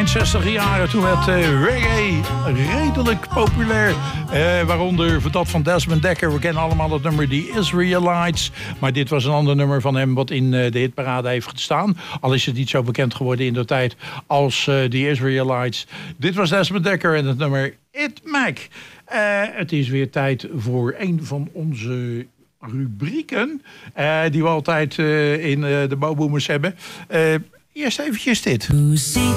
60 jaren. Toen werd reggae redelijk populair. Waaronder dat van Desmond Dekker. We kennen allemaal het nummer The Israelites. Maar dit was een ander nummer van hem wat in de hitparade heeft gestaan. Al is het niet zo bekend geworden in de tijd als The Israelites. Dit was Desmond Dekker en het nummer It Mac. Het is weer tijd voor een van onze rubrieken die we altijd in de Bouwboomers hebben. Eerst eventjes dit.